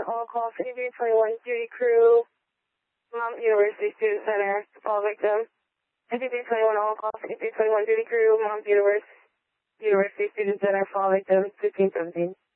all calls 8321 duty crew, Mount University Student Center, fall victim. 5321 all calls 5321 duty crew, Mount University Student Center, fall victim, 1517.